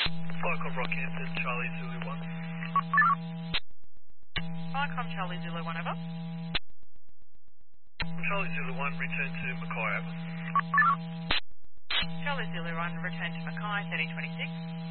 Flycom Rockhampton, Charlie Zulu 1. Flycom Charlie Zulu 1 over. Charlie Zulu 1, return to Mackay over. Charlie Zulu 1, return to Mackay 3026.